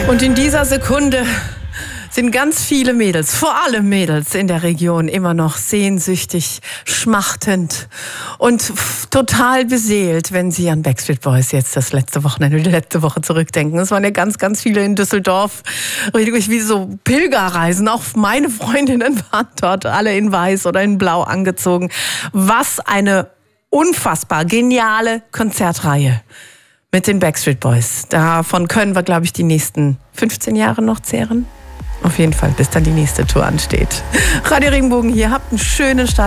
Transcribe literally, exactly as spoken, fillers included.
Und in dieser Sekunde sind ganz viele Mädels, vor allem Mädels in der Region, immer noch sehnsüchtig, schmachtend und total beseelt, wenn sie an Backstreet Boys jetzt das letzte Wochenende, die letzte Woche zurückdenken. Es waren ja ganz, ganz viele in Düsseldorf, richtig wie so Pilgerreisen. Auch meine Freundinnen waren dort alle in weiß oder in blau angezogen. Was eine unfassbar geniale Konzertreihe mit den Backstreet Boys. Davon können wir, glaube ich, die nächsten fünfzehn Jahre noch zehren. Auf jeden Fall, bis dann die nächste Tour ansteht. Radio Regenbogen hier, habt einen schönen Start.